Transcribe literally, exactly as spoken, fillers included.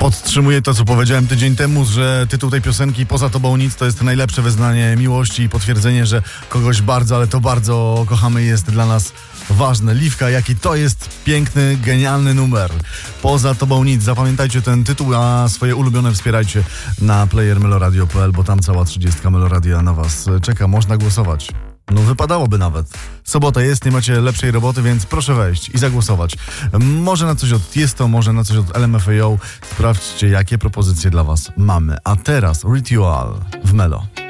Podtrzymuję to, co powiedziałem tydzień temu, że tytuł tej piosenki Poza tobą nic to jest najlepsze wyznanie miłości i potwierdzenie, że kogoś bardzo, ale to bardzo kochamy i jest dla nas ważne. Liwka, jaki to jest piękny, genialny numer. Poza tobą nic. Zapamiętajcie ten tytuł, a swoje ulubione wspierajcie na player meloradio kropka p l, bo tam cała trzydziestka Meloradia na was czeka. Można głosować. No wypadałoby nawet. Sobota jest, nie macie lepszej roboty, więc proszę wejść i zagłosować. Może na coś od Tiesto, może na coś od L M F A O. Sprawdźcie, jakie propozycje dla was mamy. A teraz Ritual w Melo.